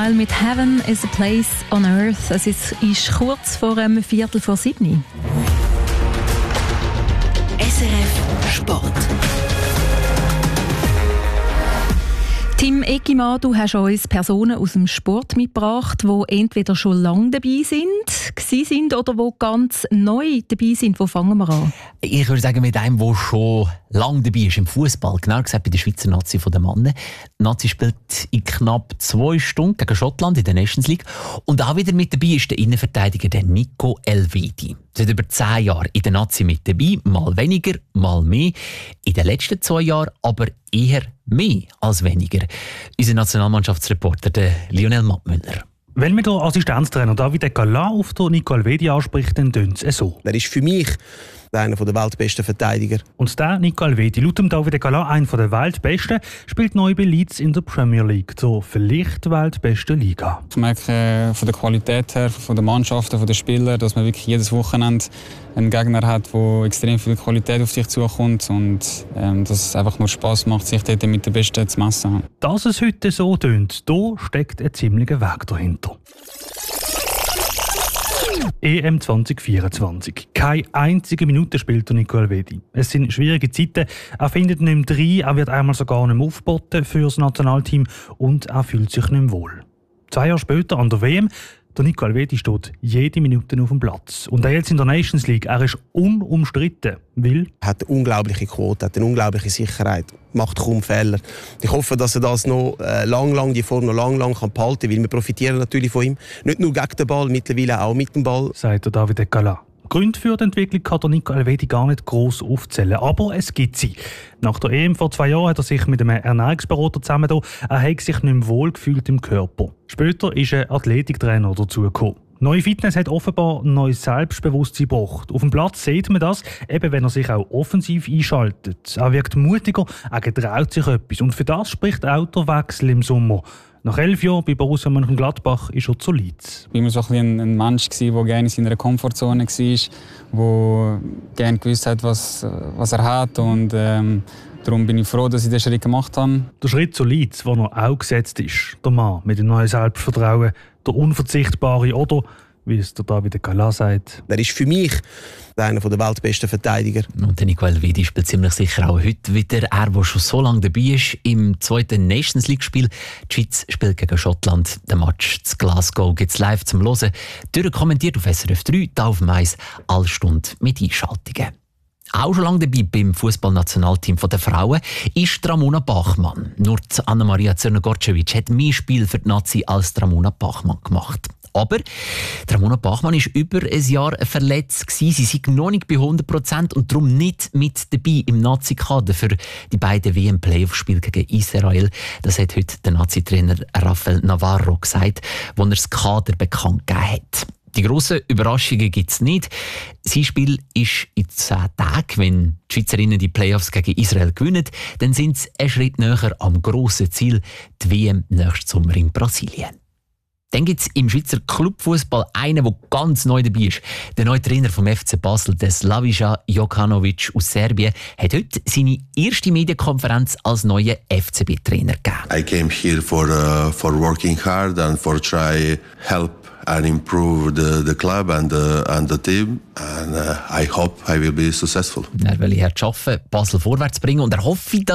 Style mit «Heaven is a place on earth». Es ist kurz vor 6:45. SRF Sport. Tim Egimann, du hast uns Personen aus dem Sport mitgebracht, die entweder schon lange dabei sind oder die ganz neu dabei sind. Wo fangen wir an? Ich würde sagen, mit einem, der schon lange dabei ist im Fußball, genau gesagt bei der Schweizer Nazi der Männer. Die Nazi spielt in knapp 2 Stunden gegen Schottland in der Nations League. Und auch wieder mit dabei ist der Innenverteidiger der Nico Elvedi. Seit über 10 Jahren in der Nazi mit dabei, mal weniger, mal mehr. In den letzten 2 Jahren aber eher mehr als weniger. Unser Nationalmannschaftsreporter, der Lionel Mattmüller. Wenn man den Assistenztrainer Davide Cala auf den Nico Elvedi anspricht, dann tönt es so. Er ist für mich einer der weltbesten Verteidiger. Und der Nico Elvedi, laut dem Davide Cala einer der weltbesten, spielt neu bei Leeds in der Premier League, zur vielleicht weltbesten Liga. Ich merke von der Qualität her, von den Mannschaften, von den Spielern, dass man wirklich jedes Wochenende einen Gegner hat, der extrem viel Qualität auf dich zukommt und dass es einfach nur Spass macht, sich dort mit den Besten zu messen. Dass es heute so tönt, da steckt ein ziemlicher Weg dahinter. EM 2024. Keine einzige Minute spielt Nico Elvedi. Es sind schwierige Zeiten. Er findet nicht mehr rein, er wird einmal sogar nicht mehr aufgeboten für das Nationalteam und er fühlt sich nicht mehr wohl. 2 Jahre später an der WM, der Nico Elvedi steht jede Minute auf dem Platz. Und er jetzt in der Nations League, er ist unumstritten, weil Er hat eine unglaubliche Quote, hat eine unglaubliche Sicherheit, macht kaum Fehler. Ich hoffe, dass er das noch die Form noch lang kann behalten kann, weil wir profitieren natürlich von ihm. Nicht nur gegen den Ball, mittlerweile auch mit dem Ball. sagt der Davide Cala. Gründe für die Entwicklung kann der Nico Elvedi gar nicht gross aufzählen, aber es gibt sie. Nach der EM vor 2 Jahren hat er sich mit einem Ernährungsberater zusammengetan. Er hat sich nicht mehr wohl gefühlt im Körper. Später ist ein Athletiktrainer dazugekommen. Neue Fitness hat offenbar ein neues Selbstbewusstsein gebracht. Auf dem Platz sieht man das, eben wenn er sich auch offensiv einschaltet. Er wirkt mutiger, er getraut sich etwas. Und für das spricht auch der Wechsel im Sommer. Nach 11 Jahren bei Borussia Mönchengladbach ist er zu Leeds. Ich war immer so ein Mensch, der gerne in seiner Komfortzone war, der gerne gewusst hat, was er hat. Und darum bin ich froh, dass ich diesen Schritt gemacht habe. Der Schritt zu Leeds, der noch auch gesetzt ist. Der Mann mit dem neuen Selbstvertrauen, der Unverzichtbare oder, wie es der Davide Cala sagt. Er ist für mich einer der weltbesten Verteidiger. Und der Nico Elvedi spielt ziemlich sicher auch heute wieder. Er, der schon so lange dabei ist, im 2. Nations League-Spiel. Die Schweiz spielt gegen Schottland. Den Match zu Glasgow gibt es live zum Hören. Durchkommentiert auf SRF 3, da auf dem 1, alle Stunde mit Einschaltungen. Auch schon lange dabei beim Fußballnationalteam der Frauen ist Ramona Bachmann. Nur Anna-Maria Zerner-Gorcevic hat mehr Spiel für die Nazi als Ramona Bachmann gemacht. Aber Ramona Bachmann war über ein Jahr verletzt. Sie sei noch nicht bei 100% und darum nicht mit dabei im Nazi-Kader für die beiden WM-Playoff-Spiele gegen Israel. Das hat heute der Nazi-Trainer Rafael Navarro gesagt, als er das Kader bekannt gegeben hat. Die grossen Überraschungen gibt es nicht. Sein Spiel ist in 10 Tagen, wenn die Schweizerinnen die Playoffs gegen Israel gewinnen, dann sind sie einen Schritt näher am grossen Ziel, die WM nächsten Sommer in Brasilien. Dann gibt es im Schweizer Clubfußball einen, der ganz neu dabei ist. Der neue Trainer vom FC Basel, der Slaviša Jokanovic aus Serbien, hat heute seine erste Medienkonferenz als neuer FCB-Trainer gegeben. I came here for working hard and for try help and improve the club and the team. And I hope I will be successful. Er will hier arbeiten, Basel vorwärts bringen und er hoffe, dass